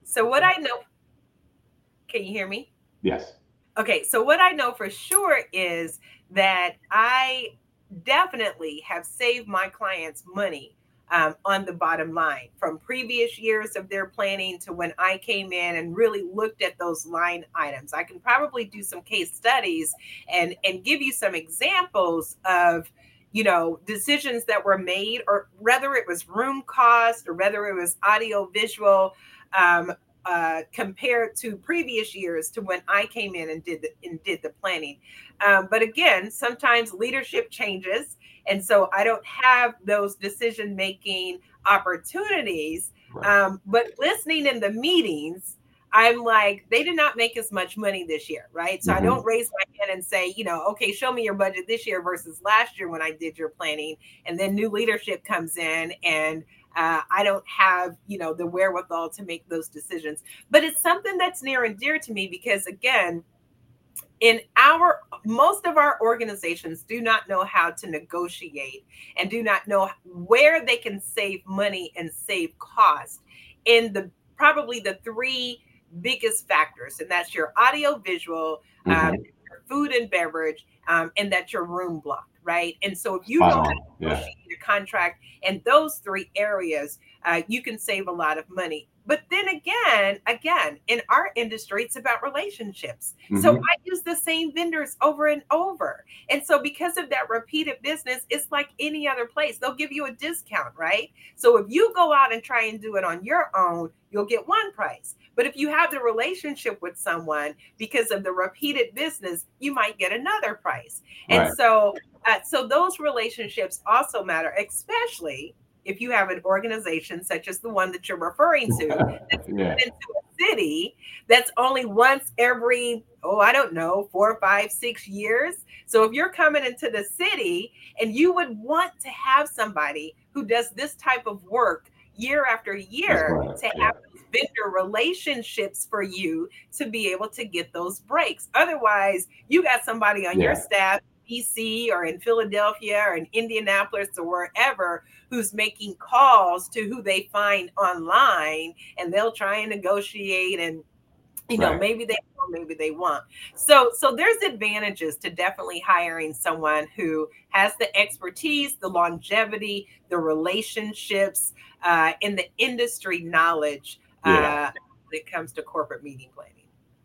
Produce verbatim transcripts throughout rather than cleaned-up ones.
So what I know, can you hear me? Yes. Okay, so what I know for sure is that I definitely have saved my clients money um, on the bottom line from previous years of their planning to when I came in and really looked at those line items. I can probably do some case studies and and give you some examples of you know decisions that were made, or whether it was room cost or whether it was audio visual, um, uh, compared to previous years to when I came in and did the, and did the planning. Um, but again, sometimes leadership changes, and so I don't have those decision making opportunities. Right. Um, but listening in the meetings, I'm like, they did not make as much money this year, right? So I Hmm. don't raise my hand and say, you know, okay, show me your budget this year versus last year when I did your planning. And then new leadership comes in and uh, I don't have, you know, the wherewithal to make those decisions. But it's something that's near and dear to me because, again, in our most of our organizations do not know how to negotiate and do not know where they can save money and save cost in the probably the three biggest factors, and that's your audio visual, um, Hmm. your food and beverage, um, and that's your room block, right? And so if you Spot know how to on. Yeah. negotiate a contract in those three areas, uh, you can save a lot of money. But then again, again, in our industry, it's about relationships. So Hmm. I use the same vendors over and over. And so because of that repeated business, it's like any other place. They'll give you a discount, right? So if you go out and try and do it on your own, you'll get one price. But if you have the relationship with someone because of the repeated business, you might get another price. And Right. so uh, so those relationships also matter, especially if you have an organization such as the one that you're referring to that's Yeah. coming into a city that's only once every, oh, I don't know, four, five, six years. So if you're coming into the city and you would want to have somebody who does this type of work year after That's year right. to Yeah. have those vendor relationships for you to be able to get those breaks. Otherwise, you got somebody on your Yeah. staff, D C or in Philadelphia or in Indianapolis or wherever, who's making calls to who they find online, and they'll try and negotiate, and you know Right. maybe they will, maybe they won't. So so there's advantages to definitely hiring someone who has the expertise, the longevity, the relationships, uh, and the industry knowledge Yeah. uh, when it comes to corporate meeting planning.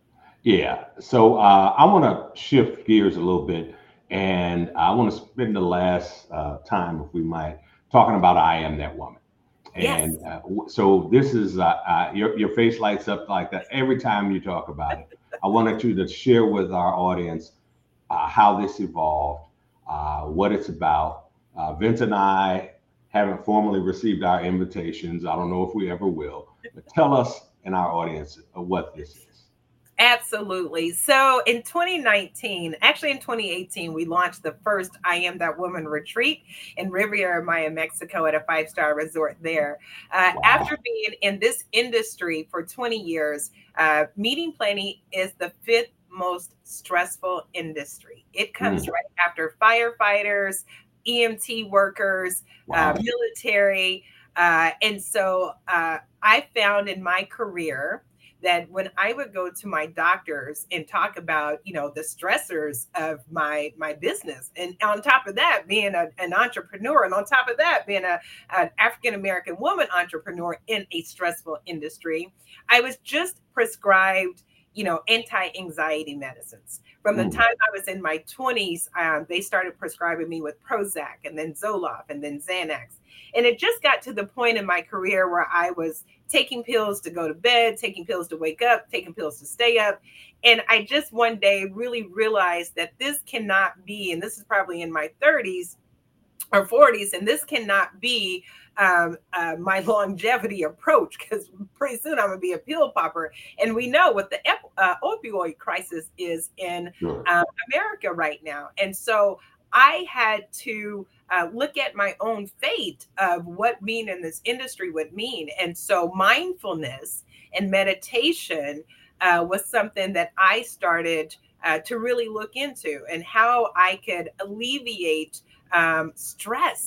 Yeah. So uh, I want to shift gears a little bit, and I want to spend the last uh, time, if we might, talking about I Am That Woman. And Yes. uh, w- so this is uh, uh, your your face lights up like that every time you talk about it. I wanted you to share with our audience uh, how this evolved, uh, what it's about. Uh, Vince and I haven't formally received our invitations. I don't know if we ever will, but tell us and our audience uh, what this is. Absolutely. So in twenty nineteen, actually in twenty eighteen, we launched the first I Am That Woman retreat in Riviera Maya, Mexico, at a five star resort there. Uh, after Wow. being in this industry for twenty years, uh, meeting planning is the fifth most stressful industry. It comes Mm, right after firefighters, E M T workers, uh, wow. military. Uh, and so uh, I found in my career that when I would go to my doctors and talk about, you know, the stressors of my my business, and on top of that, being a, an entrepreneur, and on top of that, being a an African American woman entrepreneur in a stressful industry, I was just prescribed, you know, anti-anxiety medicines. From the Mm, time I was in my twenties, um, they started prescribing me with Prozac and then Zoloft and then Xanax. And it just got to the point in my career where I was taking pills to go to bed, taking pills to wake up, taking pills to stay up. And I just one day really realized that this cannot be, and this is probably in my thirties or forties, and this cannot be um, uh, my longevity approach, because pretty soon I'm going to be a pill popper. And we know what the ep- uh, opioid crisis is in sure. um, America right now. And so I had to uh, look at my own fate of what being in this industry would mean. And so mindfulness and meditation uh, was something that I started uh, to really look into, and how I could alleviate um, stress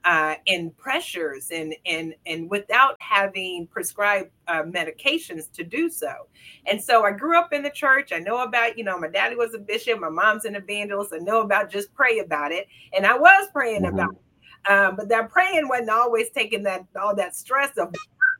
uh, and pressures and, and, and without having prescribed uh, medications to do so. And so I grew up in the church. I know about, you know, my daddy was a bishop, my mom's an evangelist. I know about just pray about it. And I was praying mm-hmm. about it. Um, but that praying wasn't always taking that all that stress of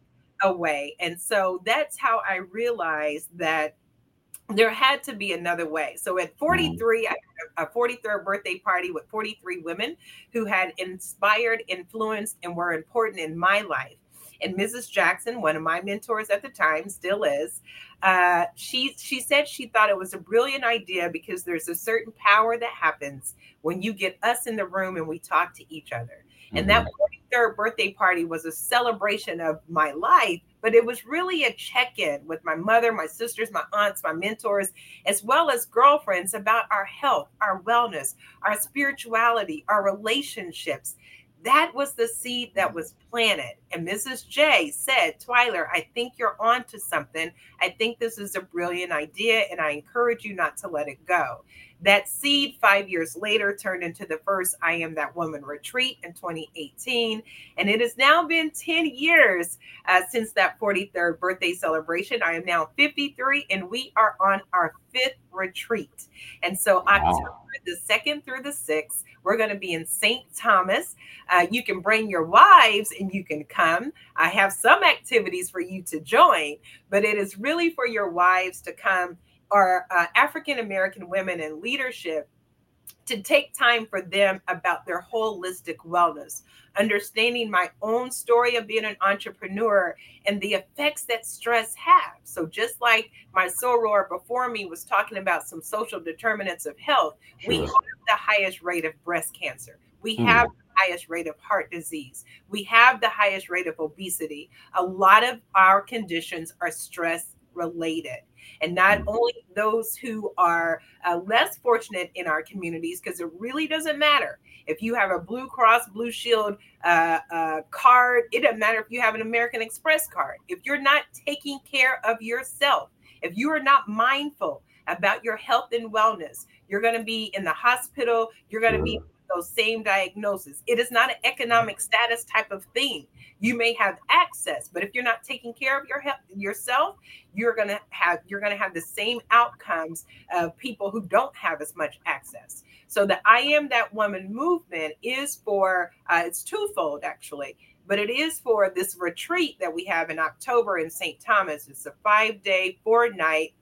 away. And so that's how I realized that there had to be another way. So at forty-three, I had a forty-third birthday party with forty-three women who had inspired, influenced, and were important in my life. And Missus Jackson, one of my mentors at the time, still is, uh, she, she said she thought it was a brilliant idea because there's a certain power that happens when you get us in the room and we talk to each other. Mm-hmm. And that forty-third birthday party was a celebration of my life, but it was really a check-in with my mother, my sisters, my aunts, my mentors, as well as girlfriends about our health, our wellness, our spirituality, our relationships. That was the seed that was planted. And Missus J said, Twyler, I think you're on to something. I think this is a brilliant idea, and I encourage you not to let it go. That seed five years later turned into the first I Am That Woman retreat in twenty eighteen. And it has now been ten years uh, since that forty-third birthday celebration. I am now fifty-three, and we are on our fifth retreat. And so wow. October the second through the sixth, we're going to be in Saint Thomas. Uh, you can bring your wives and you can come. I have some activities for you to join, but it is really for your wives to come, or uh, African-American women in leadership, to take time for them about their holistic wellness, understanding my own story of being an entrepreneur and the effects that stress has. So just like my soror before me was talking about some social determinants of health, sure. we have the highest rate of breast cancer. We mm. have the highest rate of heart disease. We have the highest rate of obesity. A lot of our conditions are stress related. And not only those who are uh, less fortunate in our communities, because it really doesn't matter if you have a Blue Cross Blue Shield uh, uh, card. It doesn't matter if you have an American Express card. If you're not taking care of yourself, if you are not mindful about your health and wellness, you're going to be in the hospital. You're going to be with those same diagnoses. It is not an economic status type of thing. You may have access, but if you're not taking care of your health, yourself, you're gonna have you're gonna have the same outcomes of people who don't have as much access. So the I Am That Woman movement is for uh, it's twofold actually, but it is for this retreat that we have in October in Saint Thomas. It's a five-day, four-night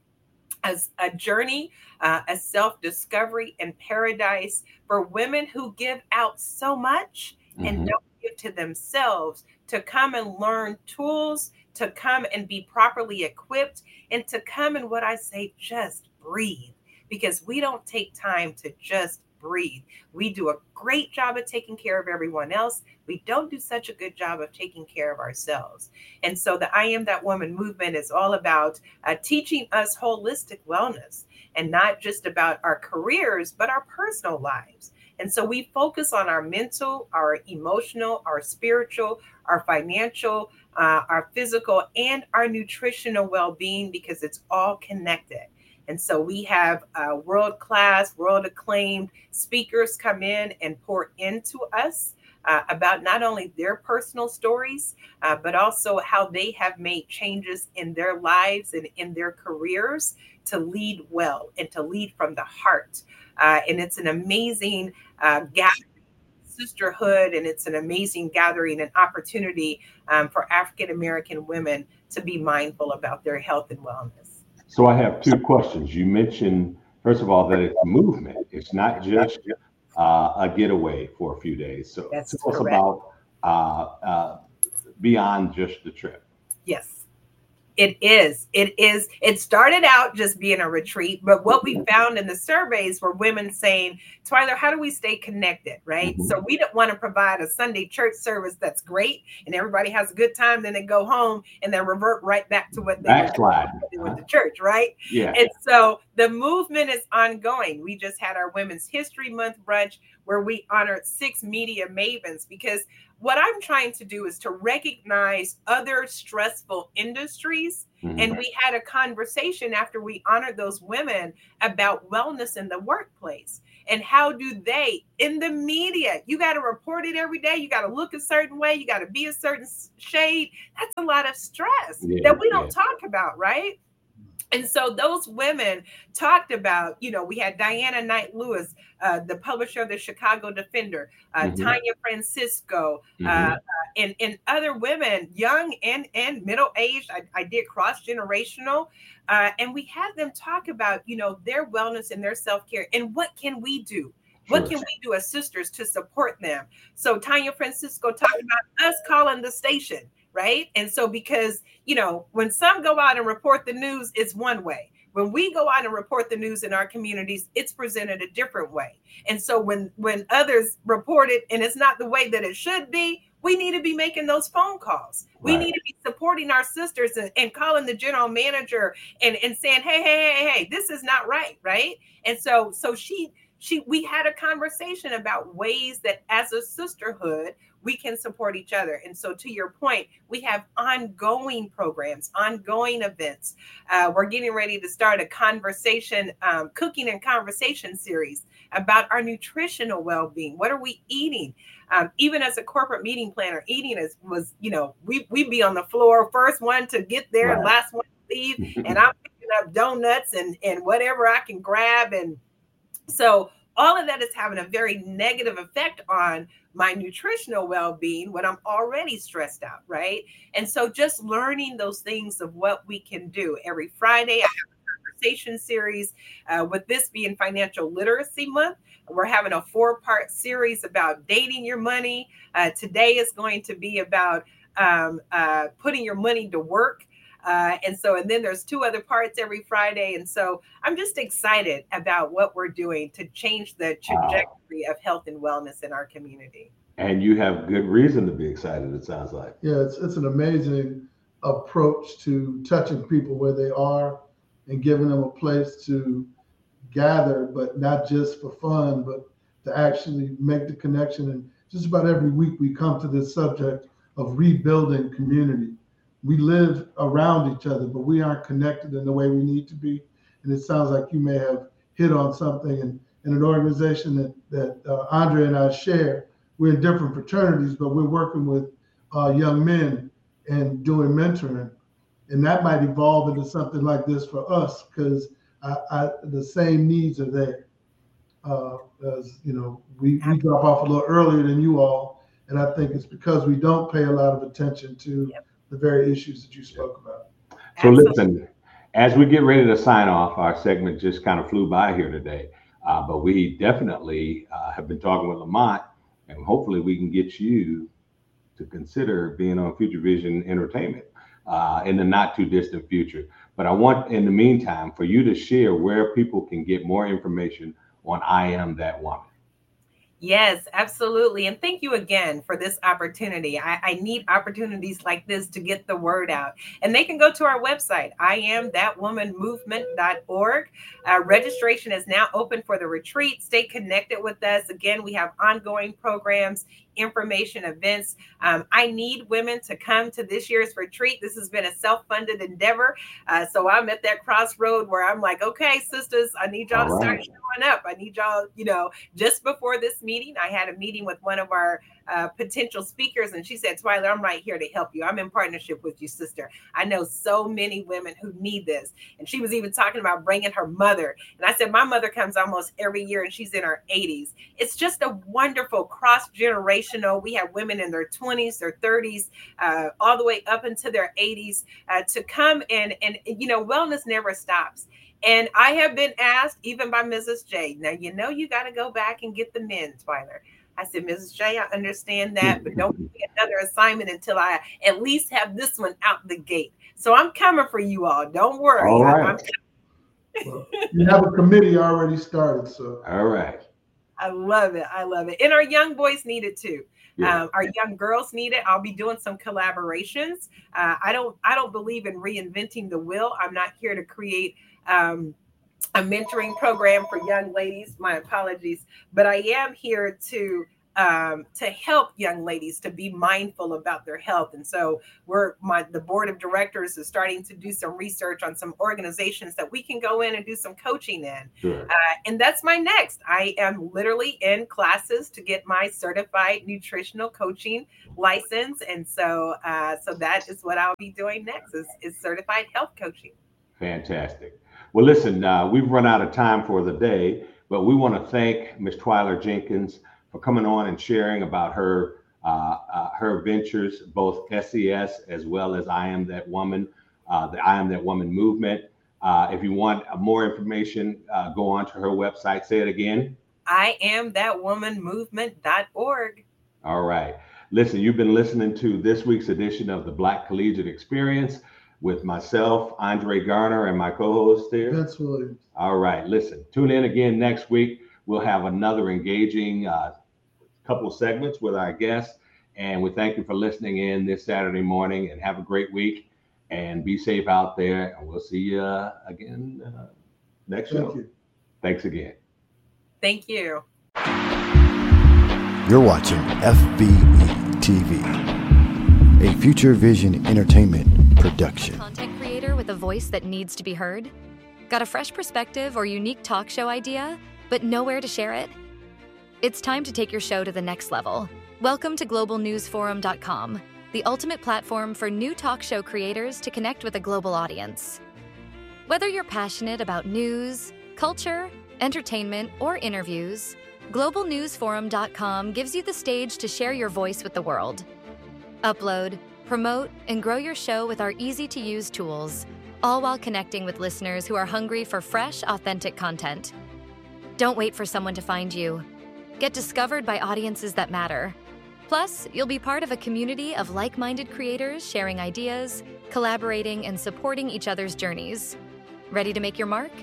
as a journey, uh, a self-discovery and paradise for women who give out so much mm-hmm. and don't give to themselves, to come and learn tools, to come and be properly equipped, and to come and what I say, just breathe, because we don't take time to just breathe. We do a great job of taking care of everyone else. We don't do such a good job of taking care of ourselves. And so the I Am That Woman movement is all about uh, teaching us holistic wellness, and not just about our careers, but our personal lives. And so we focus on our mental, our emotional, our spiritual, our financial, uh, our physical, and our nutritional well-being, because it's all connected. And so we have uh, world-class, world-acclaimed speakers come in and pour into us uh, about not only their personal stories, uh, but also how they have made changes in their lives and in their careers to lead well and to lead from the heart. Uh, and it's an amazing uh, gathering, sisterhood, and it's an amazing gathering and opportunity um, for African-American women to be mindful about their health and wellness. So I have two questions. You mentioned, first of all, that it's a movement. It's not just uh, a getaway for a few days. So That's tell us correct. about uh, uh, beyond just the trip. Yes. It is. It is. It started out just being a retreat, but what we found in the surveys were women saying, Twyler, how do we stay connected, right? Mm-hmm. So we don't want to provide a Sunday church service that's great and everybody has a good time, then they go home and then revert right back to what they Backslide. were with the church, right? Yeah. And so the movement is ongoing. We just had our Women's History Month brunch where we honored six media mavens, because what I'm trying to do is to recognize other stressful industries. Mm-hmm. And we had a conversation after we honored those women about wellness in the workplace. And how do they, in the media, you got to report it every day. You got to look a certain way. You got to be a certain shade. That's a lot of stress yeah, that we don't yeah. talk about, right? And so those women talked about, you know, we had Diana Knight Lewis, uh, the publisher of the Chicago Defender, uh, mm-hmm. Tanya Francisco, mm-hmm. uh, uh, and, and other women, young and, and middle-aged. I, I did cross-generational. Uh, and we had them talk about, you know, their wellness and their self-care and what can we do? What can we do as sisters to support them? So Tanya Francisco talked about us calling the station. Right. And so because, you know, when some go out and report the news, it's one way. When we go out and report the news in our communities, it's presented a different way. And so when when others report it and it's not the way that it should be, we need to be making those phone calls. We right. need to be supporting our sisters and, and calling the general manager and, and saying, hey, hey, hey, hey, this is not right. Right. And so so she she we had a conversation about ways that as a sisterhood, we can support each other. And so to your point, we have ongoing programs, ongoing events. Uh, we're getting ready to start a conversation, um, cooking and conversation series about our nutritional well-being. What are we eating? Um, even as a corporate meeting planner, eating is, was, you know, we, we be on the floor, first one to get there, right. last one to leave. And I'm picking up donuts and, and whatever I can grab. And so all of that is having a very negative effect on my nutritional well-being when I'm already stressed out, right? And so just learning those things of what we can do. Every Friday, I have a conversation series, uh, with this being Financial Literacy Month. We're having a four-part series about dating your money. Uh, today is going to be about um, uh, putting your money to work. Uh, and so, and then there's two other parts every Friday. And so I'm just excited about what we're doing to change the trajectory wow. of health and wellness in our community. And you have good reason to be excited, it sounds like. Yeah, it's, it's an amazing approach to touching people where they are and giving them a place to gather, but not just for fun, but to actually make the connection. And just about every week we come to this subject of rebuilding community. We live around each other, but we aren't connected in the way we need to be. And it sounds like you may have hit on something. And in an organization that, that uh, Andre and I share, we're in different fraternities, but we're working with uh, young men and doing mentoring. And that might evolve into something like this for us, because I, I, the same needs are there. Uh, as you know, we, we drop off a little earlier than you all. And I think it's because we don't pay a lot of attention to yep. the very issues that you spoke about. So listen, as we get ready to sign off, our segment just kind of flew by here today, uh, but we definitely uh, have been talking with Lamont, and hopefully we can get you to consider being on Future Vision Entertainment uh, in the not too distant future. But I want, in the meantime, for you to share where people can get more information on I Am That Woman. Yes, absolutely. And thank you again for this opportunity. I, I need opportunities like this to get the word out. And they can go to our website, I am that woman movement dot org. Uh, registration is now open for the retreat. Stay connected with us. Again, we have ongoing programs, information, events. Um, I need women to come to this year's retreat. This has been a self-funded endeavor. Uh, so I'm at that crossroad where I'm like, okay, sisters, I need y'all All to right. start showing up. I need y'all, you know, just before this meeting, I had a meeting with one of our uh, potential speakers, and she said, Twyla, I'm right here to help you. I'm in partnership with you, sister. I know so many women who need this. And she was even talking about bringing her mother. And I said, my mother comes almost every year, and she's in her eighties. It's just a wonderful cross-generational. We have women in their twenties, their thirties, uh, all the way up into their eighties uh, to come and, and, you know, wellness never stops. And I have been asked, even by Missus J, now, you know, you got to go back and get the men, Twyla. I said, Missus J, I understand that, but don't give me another assignment until I at least have this one out the gate. So I'm coming for you all. Don't worry. All right. I'm well, you have a committee already started. So all right. I love it. I love it. And our young boys need it too. Yeah. Um, our young girls need it. I'll be doing some collaborations. Uh, I don't I don't believe in reinventing the wheel. I'm not here to create um, a mentoring program for young ladies. My apologies. But I am here to um, to help young ladies to be mindful about their health. And so we're my the board of directors is starting to do some research on some organizations that we can go in and do some coaching in. Sure. Uh, and that's my next. I am literally in classes to get my certified nutritional coaching license. And so uh, so that is what I'll be doing next is, is certified health coaching. Fantastic. Well, listen, uh, we've run out of time for the day, but we want to thank Miz Twyla Jenkins for coming on and sharing about her uh, uh, her ventures, both S E S as well as I Am That Woman, uh, the I Am That Woman movement. Uh, if you want more information, uh, go on to her website. Say it again. I am that woman movement dot org. All right. Listen, you've been listening to this week's edition of the Black Collegiate Experience with myself, Andre Garner, and my co-host there, Vince Williams. All right. Listen, tune in again next week. We'll have another engaging uh, couple segments with our guests. And we thank you for listening in this Saturday morning, and have a great week and be safe out there. And we'll see you uh, again uh, next Thank show. you. Thanks again. Thank you. You're watching F V E T V, a Future Vision Entertainment production. Content creator with a voice that needs to be heard? Got a fresh perspective or unique talk show idea, but nowhere to share it? It's time to take your show to the next level. Welcome to global news forum dot com, the ultimate platform for new talk show creators to connect with a global audience. Whether you're passionate about news, culture, entertainment, or interviews, global news forum dot com gives you the stage to share your voice with the world. Upload, promote, and grow your show with our easy-to-use tools, all while connecting with listeners who are hungry for fresh, authentic content. Don't wait for someone to find you. Get discovered by audiences that matter. Plus, you'll be part of a community of like-minded creators sharing ideas, collaborating, and supporting each other's journeys. Ready to make your mark?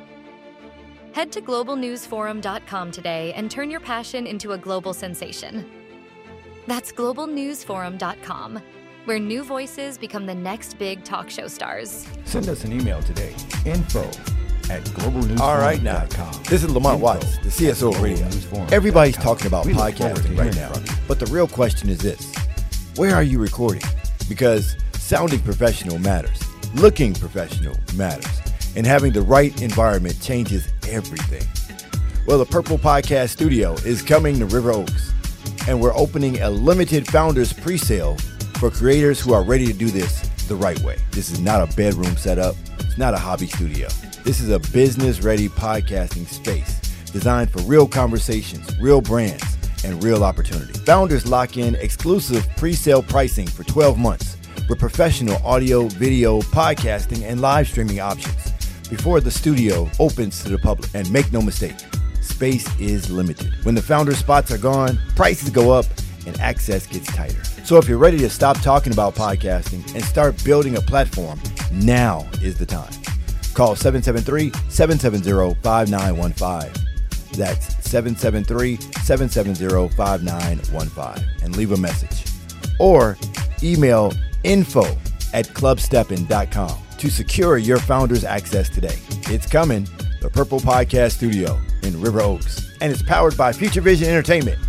Head to global news forum dot com today and turn your passion into a global sensation. That's global news forum dot com, where new voices become the next big talk show stars. Send us an email today, info at global news forum dot com. All right, now, this is Lamont Watts, the C S O of Radio. Everybody's talking about podcasting right now, but the real question is this: where are you recording? Because sounding professional matters, looking professional matters, and having the right environment changes everything. Well, the Purple Podcast Studio is coming to River Oaks, and we're opening a limited founders pre-sale for creators who are ready to do this the right way. This is not a bedroom setup. It's not a hobby studio. This is a business-ready podcasting space designed for real conversations, real brands, and real opportunity. Founders lock in exclusive pre-sale pricing for twelve months with professional audio, video, podcasting, and live streaming options before the studio opens to the public. And make no mistake, space is limited. When the founder spots are gone, prices go up and access gets tighter. So if you're ready to stop talking about podcasting and start building a platform, now is the time. Call seven seven three, seven seven zero, five nine one five. That's seven seven three, seven seven zero, five nine one five and leave a message. Or email info at club steppin dot com to secure your founder's access today. It's coming, the Purple Podcast Studio in River Oaks, and it's powered by Future Vision Entertainment.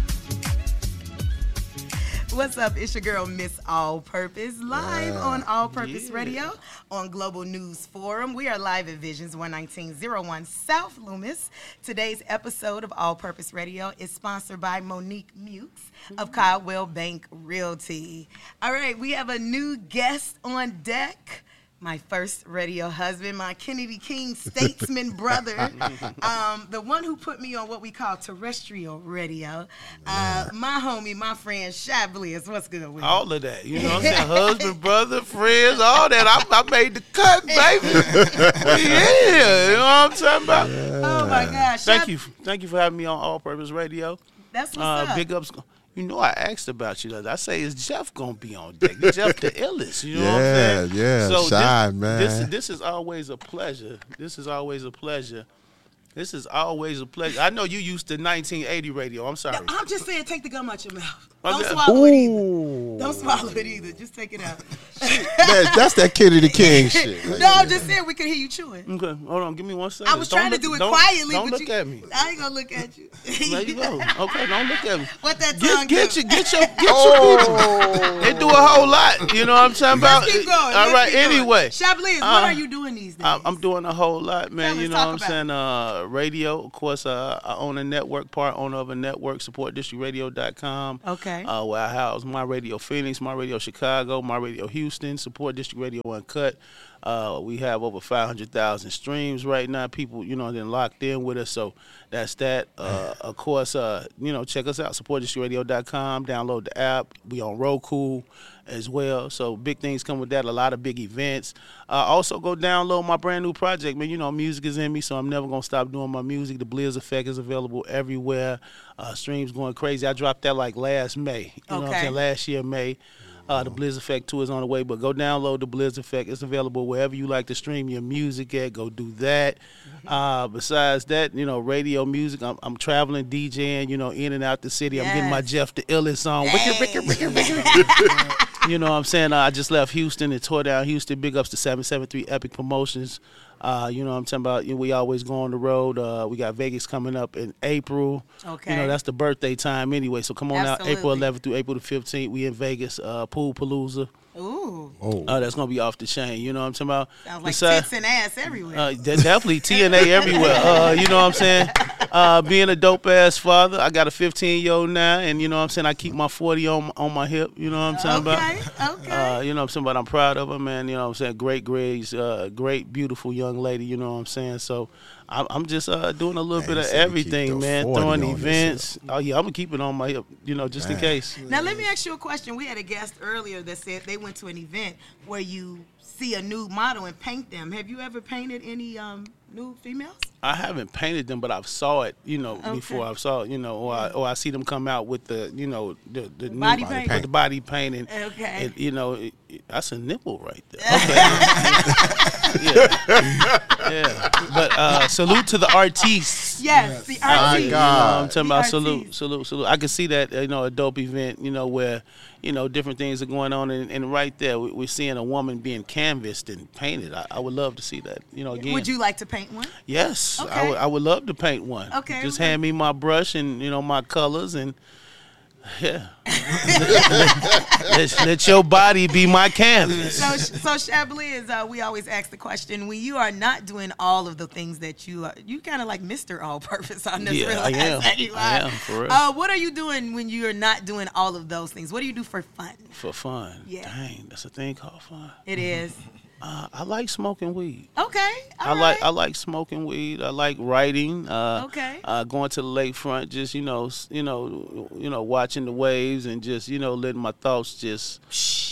What's up? It's your girl, Miss All Purpose, live yeah. on All Purpose yeah. Radio on Global News Forum. We are live at Visions one nineteen oh one South Loomis. Today's episode of All Purpose Radio is sponsored by Monique Mukes of Caldwell Bank Realty. All right, we have a new guest on deck. My first radio husband, my Kennedy King statesman brother, um, the one who put me on what we call terrestrial radio. Uh, my homie, my friend, Shy Bliss. What's good with you? All of that. You know what I'm saying? Husband, brother, friends, all that. I, I made the cut, baby. Yeah, you know what I'm talking about? Yeah. Oh, my gosh. Thank Shy- you. Thank you for having me on All Purpose Radio. That's what's uh, up. Big ups. You know, I asked about you. I say, is Jeff gonna be on deck? Jeff the illest. You know yeah, what I'm saying? Yeah, so Shy, this, man. This, this is always a pleasure. This is always a pleasure. This is always a pleasure. I know you used to nineteen eighty radio. I'm sorry. No, I'm just saying, take the gum out your mouth. Don't Okay. swallow it either. Ooh. Don't swallow it either. Just take it out. That, that's that Kitty the King shit. No, I'm just saying we could hear you chewing. Okay, hold on. Give me one second. I was Don't trying look- to do it don't- quietly, Don't but look you, at me. I ain't gonna look at you. There you go. Okay, don't look at me. What that tongue Get, get do? your, get your, get your people. They do a whole lot. You know what I'm talking about? Let's keep going. All Let's right. keep going. Anyway, Chablis, Uh, what are you doing these days? I'm, I'm doing a whole lot, man. Tell You us, know talk what I'm about saying? Uh, radio, of course. Uh, I own a network, part owner of a network, support district radio dot com. Okay. Uh, where I house My Radio Phoenix, My Radio Chicago, My Radio Houston, support District Radio Uncut. Uh, we have over five hundred thousand streams right now. People, you know, then locked in with us. So that's that. Uh, of course, uh, you know, check us out, support district radio dot com. Download the app. We on Roku as well. So big things come with that. A lot of big events. Uh, also go download my brand new project, man. You know, music is in me, so I'm never going to stop doing my music. The Blizz Effect is available everywhere. Uh, streams going crazy. I dropped that like last May. You know what I'm Okay. saying? Last year, May. Uh, the Blizz Effect tour is on the way, but go download the Blizz Effect. It's available wherever you like to stream your music at. Go do that. Uh, besides that, you know, radio music. I'm, I'm traveling, DJing, you know, in and out the city. I'm getting my Yes. Jeff the Illest on. Hey. Wicked, wicked, wicked, wicked. You know what I'm saying? Uh, I just left Houston and tore down Houston. Big ups to seven seven three Epic Promotions. Uh, you know what I'm talking about? You know, we always go on the road. Uh, we got Vegas coming up in April. Okay. You know, that's the birthday time anyway. So come on out, April Absolutely. eleventh through April the fifteenth. We in Vegas, uh, Pool Palooza. Ooh. Oh. Uh, that's going to be off the chain. You know what I'm talking about? Sounds like Besides- tits and ass everywhere. uh, de- definitely T N A everywhere. Uh, you know what I'm saying? Uh, being a dope ass father, I got a fifteen year old now, and you know what I'm saying? I keep my forty on on my hip. You know what I'm talking okay. about? Okay. Uh, you know what I'm saying? But I'm proud of her, man. You know what I'm saying? Great grades, uh, great, beautiful young lady. You know what I'm saying? So I'm, I'm just uh, doing a little Man, bit you of said you keep everything, the man. forty Throwing on this events. Oh, yeah, I'm going to keep it on my hip, you know, just in Man. case. Now let me ask you a question. We had a guest earlier that said they went to an event where you see a nude model and paint them. Have you ever painted any um, nude females? I haven't painted them, but I've saw it, you know, Okay. before. I've saw it, you know, or I, or I see them come out with the, you know, the the new- Body paint? with the body paint, and Okay. it, you know, it, it- that's a nipple right there. Okay. yeah, yeah. But uh, salute to the artists. Yes, the My artiste. You know, God. I'm talking The about salute, artiste. salute, salute. I can see that, you know, a dope event, you know, where, you know, different things are going on, and, and right there, we, we're seeing a woman being canvassed and painted. I, I would love to see that, you know, again. Would you like to paint one? Yes, I Okay. would. I would love to paint one. Okay, just okay. hand me my brush and you know my colors and yeah. let, let your body be my canvas. So, so Chablis, uh, we always ask the question: when you are not doing all of the things that you are, you kind of like Mister All-Purpose on this. Yeah, I am. That you I are. am, for real. Uh, what are you doing when you are not doing all of those things? What do you do for fun? For fun. Yeah. Dang, that's a thing called fun. It is. Uh, I like smoking weed. Okay. I all like right. I like smoking weed. I like writing. Uh, Okay. Uh, going to the lakefront, just you know, s- you know, you know, watching the waves and just you know, letting my thoughts just.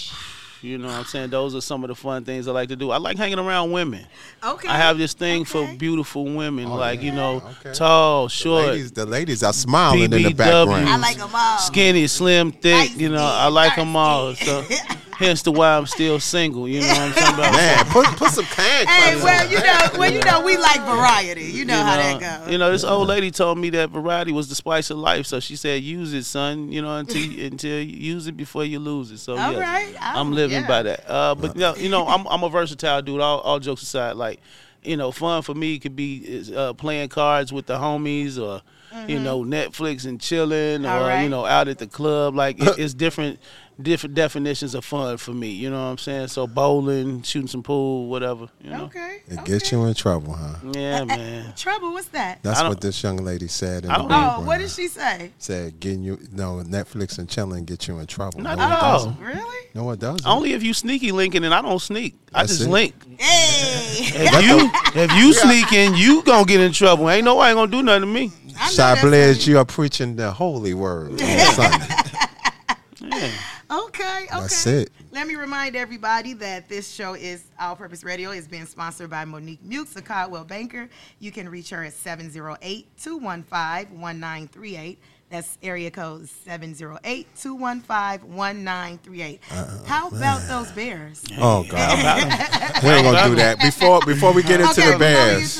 You know what I'm saying? Those are some of the fun things I like to do. I like hanging around women. Okay. I have this thing for Okay. beautiful women, like, you know, Okay. tall, The short, ladies, the ladies are smiling in the B B W. background. I like them all. skinny, slim, thick, Light you know, skin, I like dark them all. So, skin. hence the why I'm still single, you know what I'm talking about? Man, put put some can Hey, claps well, on. you know, well, you know, we like variety. You know, You how know, that goes. You know, this old lady told me that variety was the spice of life. So she said, use it, son, you know, until you, until you use it before you lose it. So, All yeah, right. I'm Oh, living yeah. by that. Uh, but, you know, you know I'm, I'm a versatile dude, all, all jokes aside. Like, you know, fun for me could be is, uh, playing cards with the homies or, you know, Netflix and chilling or, Mm-hmm. All right. you know, out at the club. Like, it, it's different different definitions of fun for me. You know what I'm saying? So bowling, shooting some pool, whatever, you know. Okay. It okay. gets you in trouble, huh? Yeah, man. Trouble, what's that? That's I don't- what this young lady said in I the don't- background. Oh, what did she say? Said getting you no Netflix and chilling get you in trouble. Not no, at it all. doesn't. Really? No, it doesn't. Only if you sneaky linking, and I don't sneak. I That's just it. link. Hey. If you if you sneaking, you gonna get in trouble. Ain't nobody gonna do nothing to me. I know that's Chablis, you are preaching the holy word on Sunday. Yeah. Okay, okay. That's it. Let me remind everybody that this show is All Purpose Radio is being sponsored by Monique Mukes, a Caldwell banker. You can reach her at seven oh eight, two one five, one nine three eight. That's area code seven oh eight, two one five, one nine three eight. How about those Bears? Oh God, we ain't gonna do that. Before before we get into Okay, the before we get Bears, to the Bears.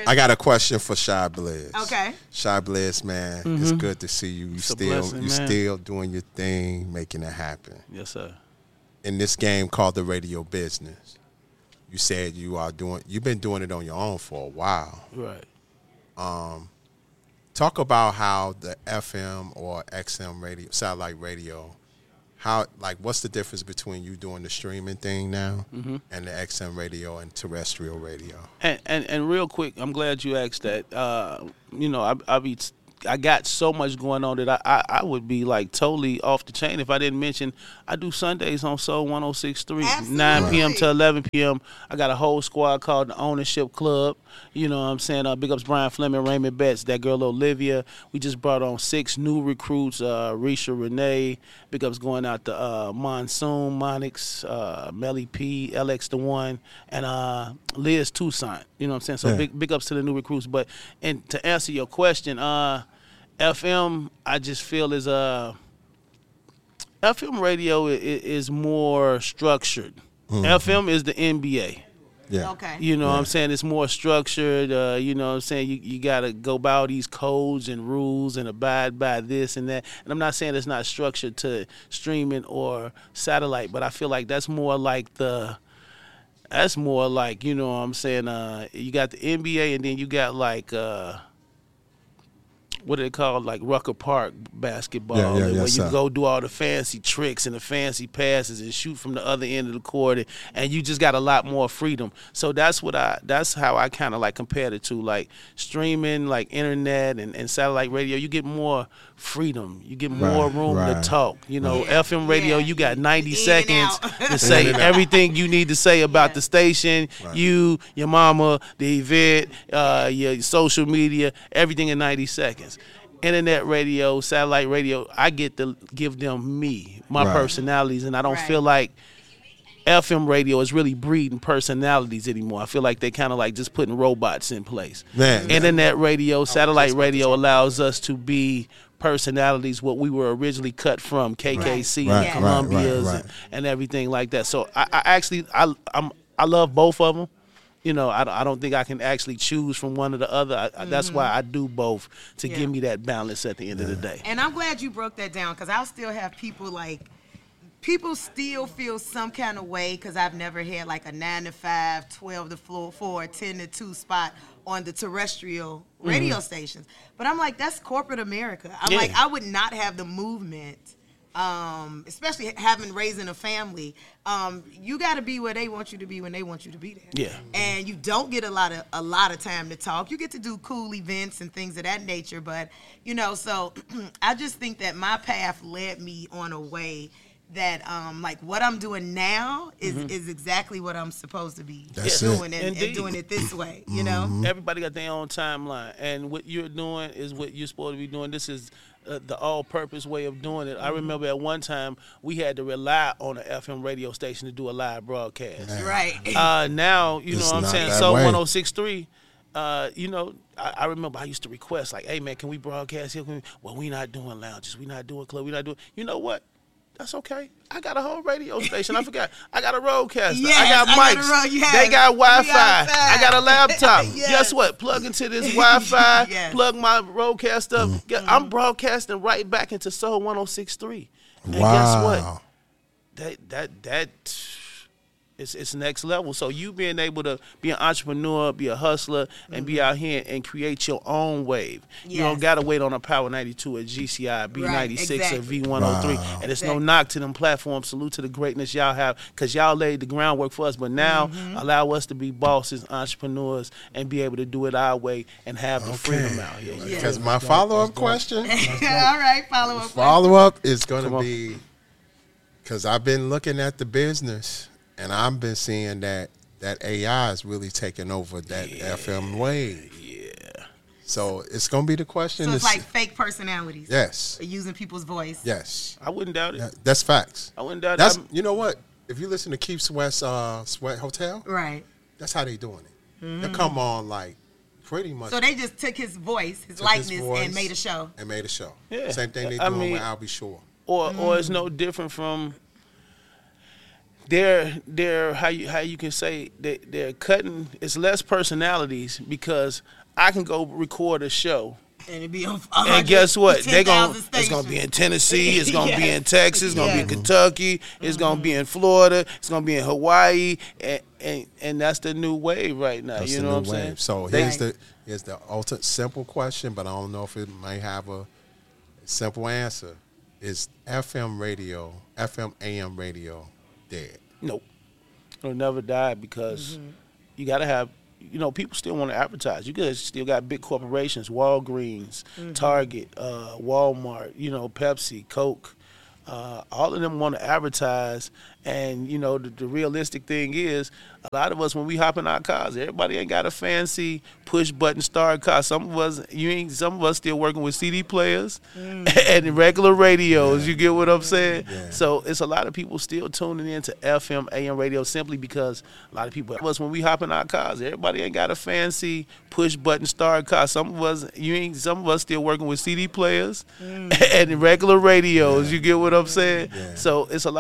I got a question for Shy Blizz. Okay. Shy Blizz, man, Mhm. it's good to see you. You It's a still, blessing, you man. still doing your thing, making it happen. Yes, sir. In this game called the radio business, you said you are doing. You've been doing it on your own for a while. Right. Um, talk about how the F M or X M radio, satellite radio, how like what's the difference between you doing the streaming thing now Mhm. and the X M radio and terrestrial radio? And, and and real quick, I'm glad you asked that. Uh, you know, I I be I got so much going on that I, I I would be like totally off the chain if I didn't mention I do Sundays on Soul one oh six point three, nine p.m. to eleven p.m. I got a whole squad called the Ownership Club. You know what I'm saying? Uh, big ups Brian Fleming, Raymond Betts, that girl Olivia. We just brought on six new recruits, uh, Risha Renee. Big ups going out to uh, Monsoon, Monix, uh, Melly P, L X the One, and uh, Liz Toussaint. You know what I'm saying? So Yeah. big big ups to the new recruits. But and to answer your question, uh, F M, I just feel is uh, F M radio is, is more structured. Mhm. F M is the N B A. Yeah. Okay. You know Yeah. what I'm saying? It's more structured. Uh, you know what I'm saying? You, you got to go by all these codes and rules and abide by this and that. And I'm not saying it's not structured to streaming or satellite, but I feel like that's more like the, that's more like, you know what I'm saying? Uh, you got the N B A and then you got like, uh, what do they call like Rucker Park basketball, Yeah, yeah, where yes, you sir. go do all the fancy tricks and the fancy passes and shoot from the other end of the court, and, and you just got a lot more freedom. So that's what I, that's how I kind of like compared it to like streaming, like internet and, and satellite radio. You get more freedom, you get more Right, room right. to talk. You know, Yeah, F M radio, yeah. you got ninety In and seconds out. to say In and out. everything you need to say about Yeah. the station, Right. you, your mama, the event, uh, your social media, everything in ninety seconds. Internet radio, satellite radio, I get to give them me, my Right. personalities, and I don't Right. feel like F M radio is really breeding personalities anymore. I feel like they kind of like just putting robots in place. Man, Internet radio, satellite radio allows us to be personalities what we were originally cut from, K K C Right, and right, Columbia's right, right. And, and everything like that. So I, I actually I I'm I love both of them. You know, I, I don't think I can actually choose from one or the other. I, I, that's why I do both to Yeah. give me that balance at the end of the day. And I'm glad you broke that down because I'll still have people like, people still feel some kind of way because I've never had like a nine to five, twelve to four, ten to two spot on the terrestrial radio stations. But I'm like, that's corporate America. I'm Yeah. like, I would not have the movement, um, especially having raising a family. Um, you got to be where they want you to be when they want you to be there. Yeah. And you don't get a lot of a lot of time to talk. You get to do cool events and things of that nature, but you know, so I just think that my path led me on a way that um like what I'm doing now is is exactly what I'm supposed to be That's doing it. and, and Indeed. doing it this way, you know. Everybody got their own timeline, and what you're doing is what you're supposed to be doing. This is uh, the all-purpose way of doing it. I remember at one time we had to rely on an F M radio station to do a live broadcast. Right. Uh, now, you know It's what I'm not saying? that So way. one oh six point three, uh, you know, I, I remember I used to request, like, hey, man, can we broadcast here? Can we? Well, we not doing lounges. We not doing club. We not doing, you know what? That's okay. I got a whole radio station. I forgot. I got a roadcaster. Yes, I got I got a mics. road- yes. They got We Wi-Fi. outside. I got a laptop. Yes. Guess what? Plug into this Wi-Fi. Yes. Plug my roadcast up. Mm. Get- I'm broadcasting right back into Soul one oh six point three. And Wow. guess what? That that that it's it's next level. So you being able to be an entrepreneur, be a hustler, and be out here and create your own wave. You don't Yes. gotta wait on a Power ninety-two, a G C I, B ninety-six, Right, or V one oh three. Wow. And it's no Exactly. knock to them platforms. Salute to the greatness y'all have, because y'all laid the groundwork for us. But now allow us to be bosses, entrepreneurs, and be able to do it our way and have the freedom out here. Yeah. Because my follow-up question, All right, follow up. follow-up is going Come to on. be, because I've been looking at the business, and I've been seeing that that A I is really taking over that F M wave. Yeah. So it's going to be the question. So it's to like see- fake personalities. yes, Using people's voice. yes, I wouldn't doubt it. Yeah, that's facts. I wouldn't doubt That's it. you know what? If you listen to Keith Sweat's uh, Sweat Hotel, Right. that's how they doing it. They come on like pretty much So they just took his voice, his Took his likeness, voice. and made a show. and made a show. Yeah. Same thing they I doing mean- with I'll Be Sure. Or or it's no different from they're they're how you how you can say they they're cutting. It's less personalities because I can go record a show. And it be on and guess what? They gonna stations. it's gonna be in Tennessee. It's gonna Yes. be in Texas. It's gonna Yes. be in Kentucky. It's gonna be in Florida. It's gonna be in Hawaii. And and, and that's the new wave right now. That's you the know new what I'm wave. saying? So They- here's the here's the ultimate simple question, but I don't know if it might have a simple answer. Is F M radio, F M A M radio dead? Nope. It'll never die because you got to have, you know, people still want to advertise. You guys still got big corporations, Walgreens, Target, uh, Walmart, you know, Pepsi, Coke. Uh, all of them want to advertise. And, you know, the, the realistic thing is a lot of us, when we hop in our cars, everybody ain't got a fancy push button start car. Some of us, you ain't, some of us still working with C D players and regular radios. You get what I'm saying? Yeah. So it's a lot of people still tuning in to F M, A M radio simply because a lot of people, us when we hop in our cars, everybody ain't got a fancy push button start car. Some of us, you ain't, some of us still working with C D players and regular radios. You get what I'm saying? Yeah. So it's a lot